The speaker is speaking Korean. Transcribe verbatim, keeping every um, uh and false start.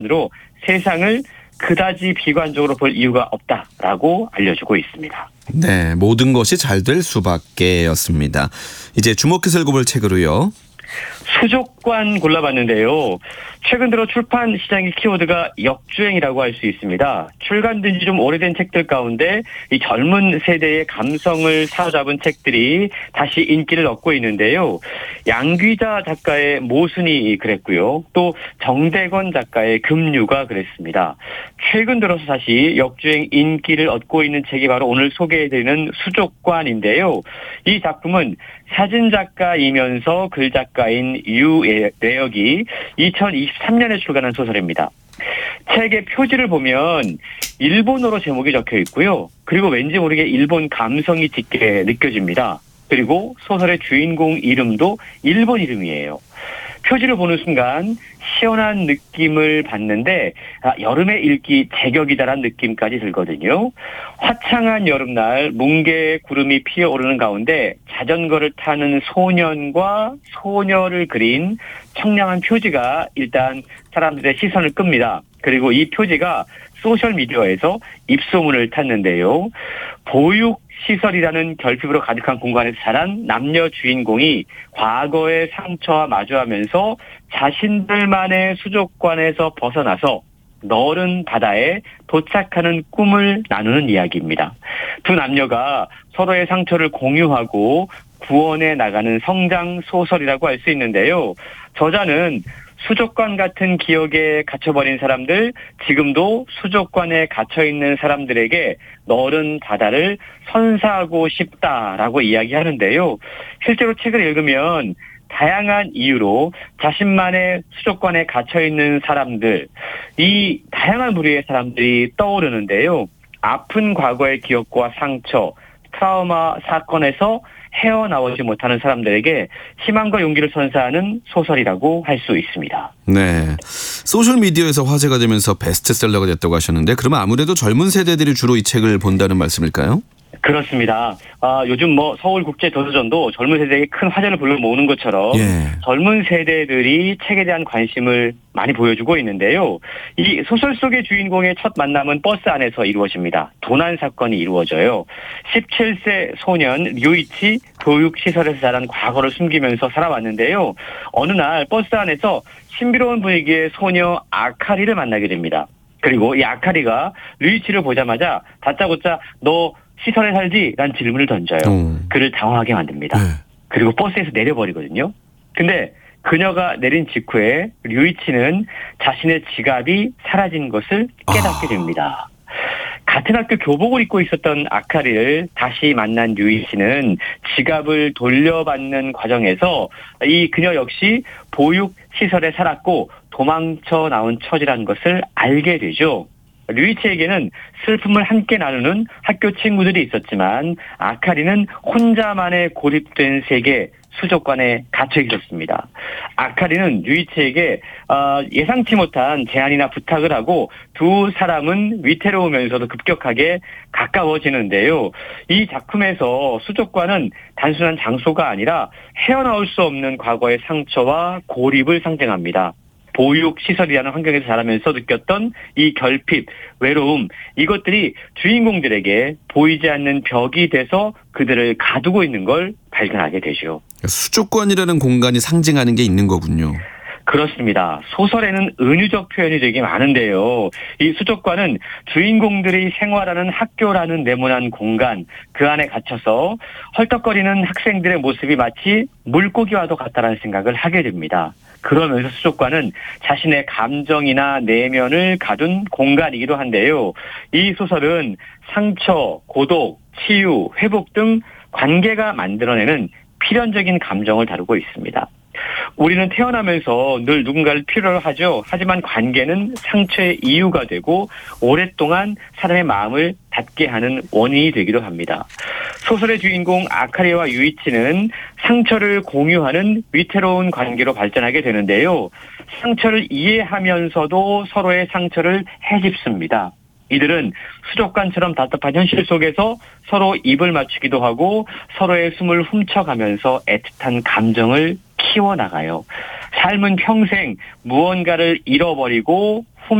으로 세상을 그다지 비관적으로 볼 이유가 없다라고 알려주고 있습니다. 네, 모든 것이 잘 될 수밖에였습니다. 이제 주목해서 읽어볼 책으로요. 수족관 골라봤는데요. 최근 들어 출판 시장의 키워드가 역주행이라고 할 수 있습니다. 출간된 지 좀 오래된 책들 가운데 이 젊은 세대의 감성을 사로잡은 책들이 다시 인기를 얻고 있는데요. 양귀자 작가의 모순이 그랬고요. 또 정대건 작가의 급류가 그랬습니다. 최근 들어서 다시 역주행 인기를 얻고 있는 책이 바로 오늘 소개해드리는 수족관인데요. 이 작품은 사진작가이면서 글작가인 유래역이 이천이십삼 년에 출간한 소설입니다. 책의 표지를 보면 일본어로 제목이 적혀 있고요. 그리고 왠지 모르게 일본 감성이 짙게 느껴집니다. 그리고 소설의 주인공 이름도 일본 이름이에요. 표지를 보는 순간 시원한 느낌을 받는데 아, 여름에 읽기 제격이다라는 느낌까지 들거든요. 화창한 여름날 뭉게의 구름이 피어오르는 가운데 자전거를 타는 소년과 소녀를 그린 청량한 표지가 일단 사람들의 시선을 끕니다. 그리고 이 표지가 소셜미디어에서 입소문을 탔는데요. 보육시설이라는 결핍으로 가득한 공간에서 자란 남녀 주인공이 과거의 상처와 마주하면서 자신들만의 수족관에서 벗어나서 너른 바다에 도착하는 꿈을 나누는 이야기입니다. 두 남녀가 서로의 상처를 공유하고 구원해 나가는 성장 소설이라고 할 수 있는데요. 저자는 수족관 같은 기억에 갇혀버린 사람들, 지금도 수족관에 갇혀있는 사람들에게 너른 바다를 선사하고 싶다라고 이야기하는데요. 실제로 책을 읽으면 다양한 이유로 자신만의 수족관에 갇혀있는 사람들, 이 다양한 부류의 사람들이 떠오르는데요. 아픈 과거의 기억과 상처, 트라우마 사건에서 헤어나오지 못하는 사람들에게 희망과 용기를 선사하는 소설이라고 할 수 있습니다. 네, 소셜미디어에서 화제가 되면서 베스트셀러가 됐다고 하셨는데 그러면 아무래도 젊은 세대들이 주로 이 책을 본다는 말씀일까요? 그렇습니다. 아, 요즘 뭐 서울국제도서전도 젊은 세대에게 큰 화제를 불러모으는 것처럼 예. 젊은 세대들이 책에 대한 관심을 많이 보여주고 있는데요. 이 소설 속의 주인공의 첫 만남은 버스 안에서 이루어집니다. 도난 사건이 이루어져요. 십칠 세 소년 류이치 교육시설에서 자란 과거를 숨기면서 살아왔는데요. 어느 날 버스 안에서 신비로운 분위기의 소녀 아카리를 만나게 됩니다. 그리고 이 아카리가 류이치를 보자마자 다짜고짜 너 시설에 살지? 라는 질문을 던져요. 음. 그를 당황하게 만듭니다. 네. 그리고 버스에서 내려버리거든요. 근데 그녀가 내린 직후에 류이치는 자신의 지갑이 사라진 것을 깨닫게 됩니다. 같은 학교 교복을 입고 있었던 아카리를 다시 만난 류이치는 지갑을 돌려받는 과정에서 이 그녀 역시 보육시설에 살았고 도망쳐 나온 처지라는 것을 알게 되죠. 류이치에게는 슬픔을 함께 나누는 학교 친구들이 있었지만 아카리는 혼자만의 고립된 세계 수족관에 갇혀 있었습니다. 아카리는 류이치에게 예상치 못한 제안이나 부탁을 하고 두 사람은 위태로우면서도 급격하게 가까워지는데요. 이 작품에서 수족관은 단순한 장소가 아니라 헤어나올 수 없는 과거의 상처와 고립을 상징합니다. 보육시설이라는 환경에서 자라면서 느꼈던 이 결핍, 외로움, 이것들이 주인공들에게 보이지 않는 벽이 돼서 그들을 가두고 있는 걸 발견하게 되죠. 수족관이라는 공간이 상징하는 게 있는 거군요. 그렇습니다. 소설에는 은유적 표현이 되게 많은데요. 이 수족관은 주인공들이 생활하는 학교라는 네모난 공간, 그 안에 갇혀서 헐떡거리는 학생들의 모습이 마치 물고기와도 같다라는 생각을 하게 됩니다. 그러면서 수족관은 자신의 감정이나 내면을 가둔 공간이기도 한데요. 이 소설은 상처, 고독, 치유, 회복 등 관계가 만들어내는 필연적인 감정을 다루고 있습니다. 우리는 태어나면서 늘 누군가를 필요로 하죠. 하지만 관계는 상처의 이유가 되고 오랫동안 사람의 마음을 닫게 하는 원인이 되기도 합니다. 소설의 주인공 아카리와 유이치는 상처를 공유하는 위태로운 관계로 발전하게 되는데요. 상처를 이해하면서도 서로의 상처를 헤집습니다. 이들은 수족관처럼 답답한 현실 속에서 서로 입을 맞추기도 하고 서로의 숨을 훔쳐가면서 애틋한 감정을 키워나가요. 삶은 평생 무언가를 잃어버리고